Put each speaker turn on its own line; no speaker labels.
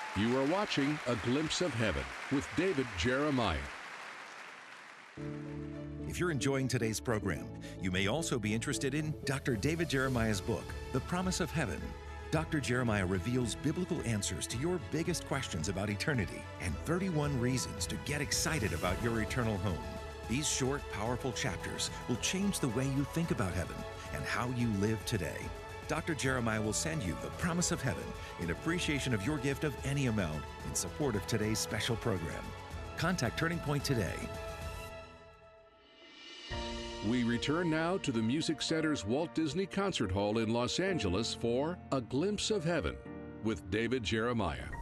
You are watching A Glimpse of Heaven with David Jeremiah.
If you're enjoying today's program, you may also be interested in Dr. David Jeremiah's book, The Promise of Heaven. Dr. Jeremiah reveals biblical answers to your biggest questions about eternity and 31 reasons to get excited about your eternal home. These short, powerful chapters will change the way you think about heaven and how you live today. Dr. Jeremiah will send you The Promise of Heaven in appreciation of your gift of any amount in support of today's special program. Contact Turning Point today.
We return now to the Music Center's Walt Disney Concert Hall in Los Angeles for A Glimpse of Heaven with David Jeremiah.